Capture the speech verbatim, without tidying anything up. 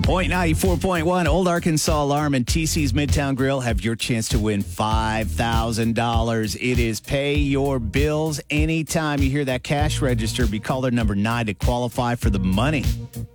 Point ninety-four point one, Old Arkansas Alarm and T C's Midtown Grill have your chance to win five thousand dollars. It is pay your bills anytime you hear that cash register. Be caller number nine to qualify for the money.